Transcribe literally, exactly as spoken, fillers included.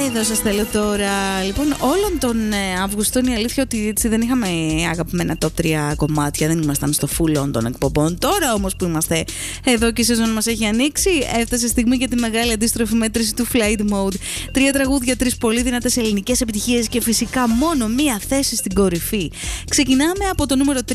Εδώ σας θέλω τώρα. Λοιπόν, όλον τον Αύγουστο είναι η αλήθεια ότι έτσι δεν είχαμε αγαπημένα top τρία κομμάτια. Δεν ήμασταν στο full on των εκπομπών. Τώρα όμως που είμαστε εδώ και η σεζόν μας έχει ανοίξει, έφτασε η στιγμή για τη μεγάλη αντίστροφη μέτρηση του Flight Mode. Τρία τραγούδια, τρεις πολύ δυνατές ελληνικές επιτυχίες και φυσικά μόνο μία θέση στην κορυφή. Ξεκινάμε από το νούμερο τρία.